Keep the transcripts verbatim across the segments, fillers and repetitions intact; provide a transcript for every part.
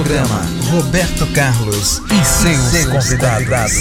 Programa Roberto Carlos e seus convidados.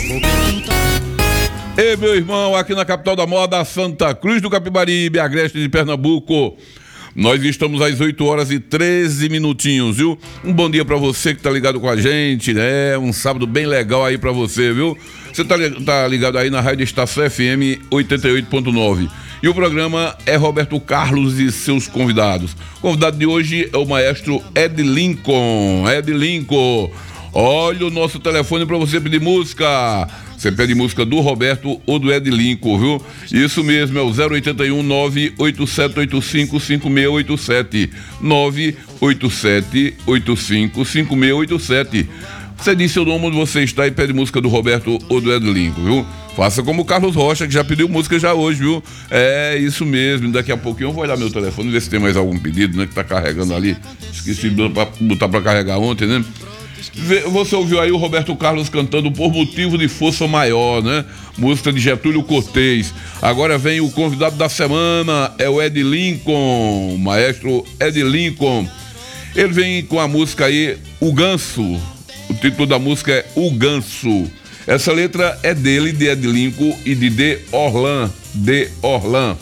Ei, meu irmão, aqui na capital da moda, Santa Cruz do Capibaribe, Agreste de Pernambuco. Nós estamos às oito horas e treze minutinhos, viu? Um bom dia pra você que tá ligado com a gente, né? Um sábado bem legal aí pra você, viu? Você tá, tá ligado aí na Rádio Estação F M oitenta e oito ponto nove. E o programa é Roberto Carlos e seus convidados. O convidado de hoje é o maestro Ed Lincoln. Ed Lincoln, olha o nosso telefone para você pedir música. Você pede música do Roberto ou do Ed Lincoln, viu? Isso mesmo, é o zero oito um nove oito sete oito cinco cinco seis oito sete. nove oito sete oito cinco cinco seis oito sete. Você diz seu nome onde você está e pede música do Roberto ou do Ed Lincoln, viu? Faça como o Carlos Rocha, que já pediu música já hoje, viu? É isso mesmo. Daqui a pouquinho eu vou olhar meu telefone, ver se tem mais algum pedido, né? Que tá carregando ali. Esqueci de botar pra carregar ontem, né? Você ouviu aí o Roberto Carlos cantando Por Motivo de Força Maior, né? Música de Getúlio Cortez. Agora vem o convidado da semana, é o Ed Lincoln, o maestro Ed Lincoln. Ele vem com a música aí, O Ganso. O título da música é O Ganso. Essa letra é dele, de Ed Lincoln e de De Orlan. De Orlan.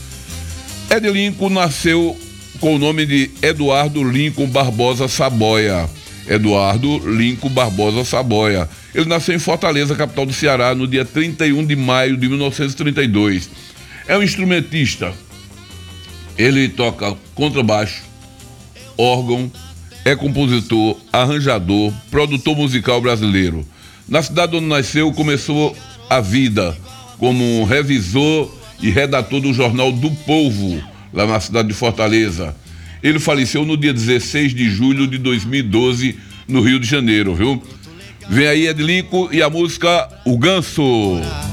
Ed Lincoln nasceu com o nome de Eduardo Lincoln Barbosa Saboia. Eduardo Lincoln Barbosa Saboia. Ele nasceu em Fortaleza, capital do Ceará, no dia trinta e um de maio de mil novecentos e trinta e dois. É um instrumentista. Ele toca contrabaixo, órgão, é compositor, arranjador, produtor musical brasileiro. Na cidade onde nasceu, começou a vida como revisor e redator do jornal Do Povo, lá na cidade de Fortaleza. Ele faleceu no dia dezesseis de julho de dois mil e doze, no Rio de Janeiro, viu? Vem aí Ed Lincoln e a música O Ganso.